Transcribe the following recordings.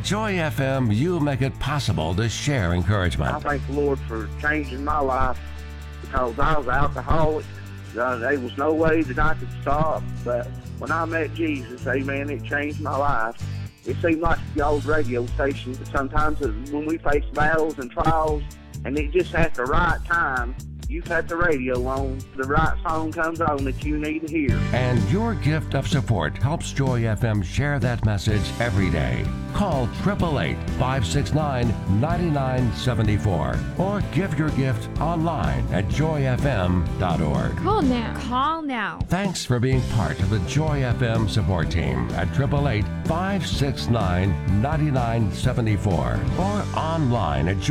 Joy FM, you make it possible to share encouragement. I thank the Lord for changing my life because I was an alcoholic. There was no way that I could stop, but when I met Jesus, amen, it changed my life. It seemed like the old radio station, but sometimes when we face battles and trials, and it just at the right time, you've had the radio on, the right song comes on that you need to hear. And your gift of support helps Joy FM share that message every day. Call 888-569-9974 or give your gift online at joyfm.org. Call now. Call now. Thanks for being part of the Joy FM support team at 888-569-9974 or online at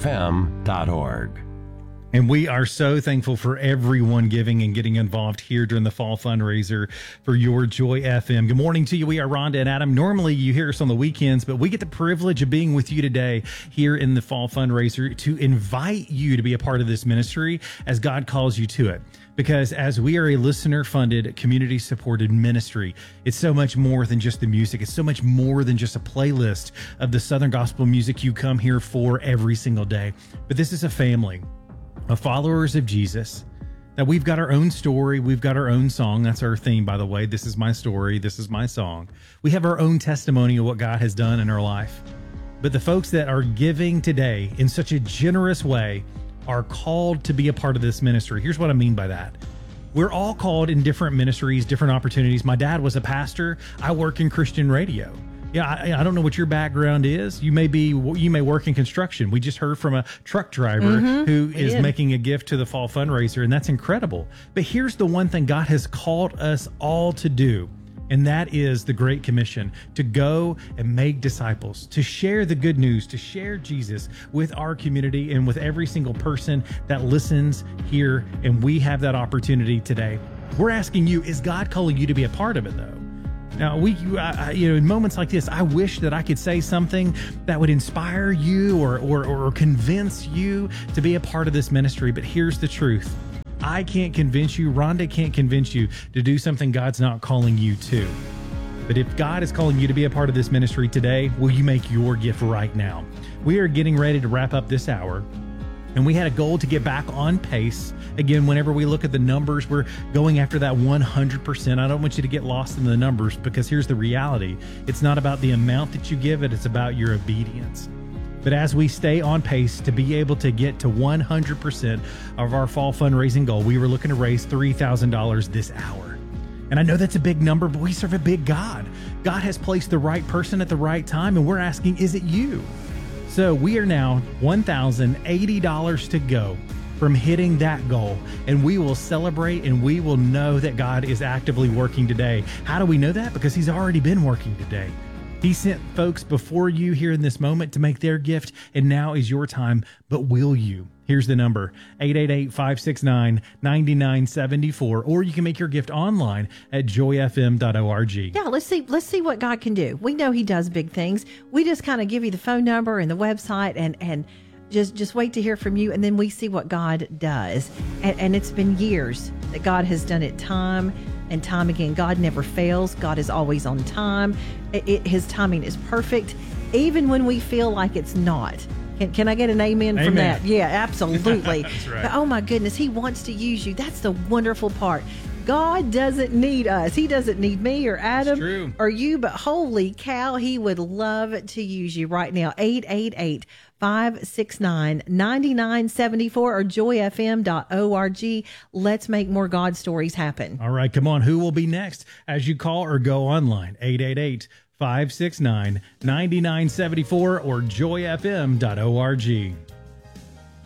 joyfm.org. And we are so thankful for everyone giving and getting involved here during the fall fundraiser for Your Joy FM. Good morning to you. We are Rhonda and Adam. Normally you hear us on the weekends, but we get the privilege of being with you today here in the fall fundraiser to invite you to be a part of this ministry as God calls you to it. Because as we are a listener-funded, community-supported ministry, it's so much more than just the music. It's so much more than just a playlist of the Southern gospel music you come here for every single day. But this is a family of followers of Jesus, that we've got our own story. We've got our own song. That's our theme, by the way. This is my story. This is my song. We have our own testimony of what God has done in our life. But the folks that are giving today in such a generous way are called to be a part of this ministry. Here's what I mean by that. We're all called in different ministries, different opportunities. My dad was a pastor. I work in Christian radio. Yeah, I don't know what your background is. You may work in construction. We just heard from a truck driver who is making a gift to the fall fundraiser, and that's incredible. But here's the one thing God has called us all to do, and that is the Great Commission, to go and make disciples, to share the good news, to share Jesus with our community and with every single person that listens here, and we have that opportunity today. We're asking you, is God calling you to be a part of it, though? Now, in moments like this, I wish that I could say something that would inspire you or convince you to be a part of this ministry. But here's the truth. I can't convince you. Rhonda can't convince you to do something God's not calling you to. But if God is calling you to be a part of this ministry today, will you make your gift right now? We are getting ready to wrap up this hour. And we had a goal to get back on pace. Again, whenever we look at the numbers, we're going after that 100%. I don't want you to get lost in the numbers, because here's the reality. It's not about the amount that you give it's about your obedience. But as we stay on pace to be able to get to 100% of our fall fundraising goal, we were looking to raise $3,000 this hour. And I know that's a big number, but we serve a big God. God has placed the right person at the right time, and we're asking, is it you? So we are now $1,080 to go from hitting that goal, and we will celebrate and we will know that God is actively working today. How do we know that? Because He's already been working today. He sent folks before you here in this moment to make their gift, and now is your time. But will you? Here's the number, 888-569-9974, or you can make your gift online at joyfm.org. Yeah, let's see what God can do. We know He does big things. We just kind of give you the phone number and the website and just wait to hear from you, and then we see what God does. And it's been years that God has done it time and time again. God never fails. God is always on time. His timing is perfect, even when we feel like it's not. Can I get an amen from that? Yeah, absolutely. That's right. But, oh my goodness, He wants to use you. That's the wonderful part. God doesn't need us. He doesn't need me or Adam or you, but holy cow, He would love to use you right now. 888-569-9974 or joyfm.org. Let's make more God stories happen. All right, come on. Who will be next as you call or go online? 888-569-9974 or joyfm.org.